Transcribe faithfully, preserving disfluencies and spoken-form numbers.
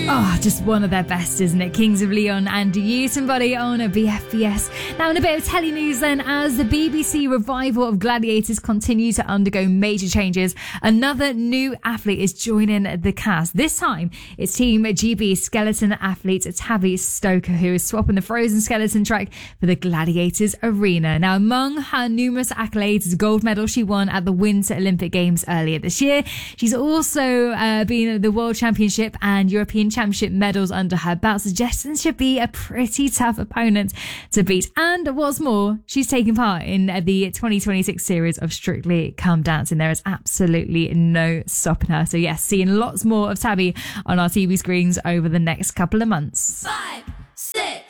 Oh, just one of their best, isn't it? Kings of Leon and You Somebody on a B F B S. Now, in a bit of telly news then, as the B B C revival of Gladiators continues to undergo major changes, another new athlete is joining the cast. This time, it's Team G B skeleton athlete Tabby Stoker, who is swapping the frozen skeleton track for the Gladiators arena. Now, among her numerous accolades is a gold medal she won at the Winter Olympic Games earlier this year. She's also uh, been the World Championship and European Championship medals under her belt, suggesting she'll be a pretty tough opponent to beat. And what's more, she's taking part in the twenty twenty-six series of Strictly Come Dancing. There is absolutely no stopping her. So yes, seeing lots more of Tabby on our T V screens over the next couple of months. Five, six.